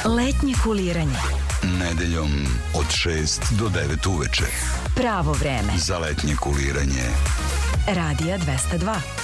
Letnje kuliranje. Nedeljom od 6 do 9 uveče. Pravo vreme. Za letnje kuliranje. Radija 202.